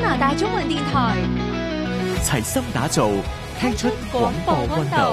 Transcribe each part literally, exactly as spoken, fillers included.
拿大中文電台， 齊心打造，聽出廣播溫度。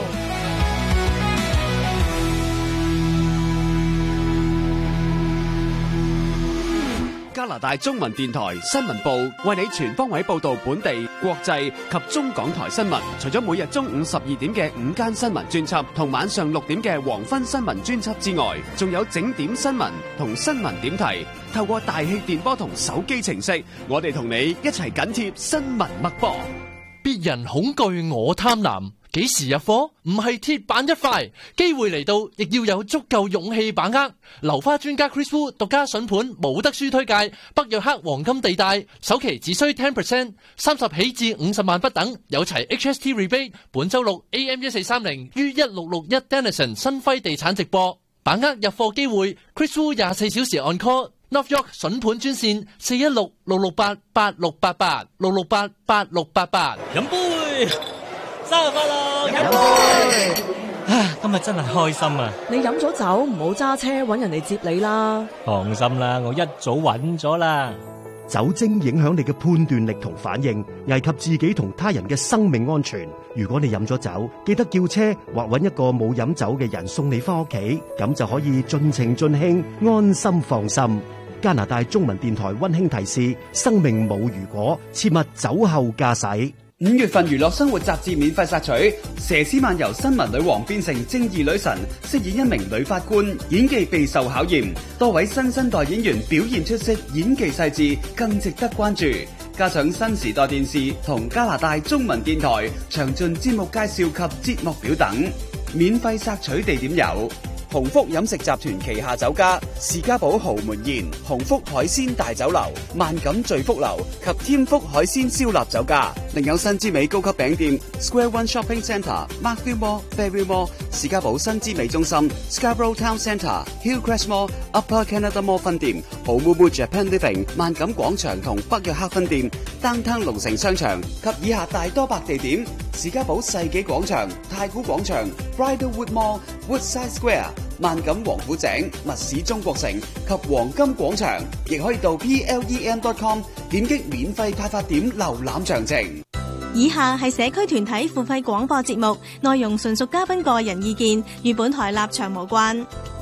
加拿大中文電台新聞部為你全方位報道本地、國際及中港台新聞。除咗每日中午十二點嘅午間新聞專輯同晚上六點嘅黃昏新聞專輯之外，仲有整點新聞同新聞點題。透過大氣電波同手機程式，我哋同你一齊緊貼新聞脈搏。 別人恐懼我貪婪，幾時入伙？唔係鐵板一塊，機會嚟到亦要有足夠勇氣把握。樓花專家 Chris Wu 獨家筍盤冇得輸推介，北約克黃金地帶，首期只需 百分之十，三十起至五十萬不等，有齊 H S T rebate。本周六 A M 一四三零於一六六一 Denison 新輝地產直播，把握入貨機會。Chris Wu 廿四小時 on call。North York 筍盤專線四一六六六八八六八八六六八八六八八。 飲杯，生日快樂！飲杯。 啊，今日真係開心啊！ 你飲咗酒唔好揸車，搵人嚟接你啦。 放心啦，我一早搵咗啦。 酒精影響你嘅判斷力同反應，危及自己同他人嘅生命安全。如果你飲咗酒，記得叫車或搵一個冇飲酒嘅人送你返屋企，咁就可以盡情盡興，安心放心。加拿大中文電台溫馨提示：生命冇如果，切勿酒後駕駛。 五月份娛樂生活雜誌免費索取，佘詩曼由新聞女王變成正義女神，飾演一名女法官，演技備受考驗。多位新生代演員表現出色，演技細緻，更值得關注。加上新時代電視同加拿大中文電台詳盡節目介紹及節目表等，免費索取地點有鴻福飲食集團旗下酒家士嘉堡豪門宴、鴻福海鮮大酒樓、萬錦聚福樓及添福海鮮燒臘酒家，另有新之美高級餅店 Square One Shopping Centre、Markville Mall、Fairview Mall、士嘉堡新之美中心、Scarborough Town Centre、Hillcrest Mall、Upper Canada Mall 分店、豪木木 Japan Living、萬錦廣場同北約克分店、Downtown 龍城商場及以下大多百地點：士嘉堡世紀廣場、太古廣場、Bridlewood Mall、Woodside Square、萬錦王府井、密市中國城及黃金廣場，亦可以到 P L E M dot com 點擊免費派發點瀏覽詳情。 以下係社區團體付費廣播節目，內容純屬嘉賓個人意見，與本台立場無關。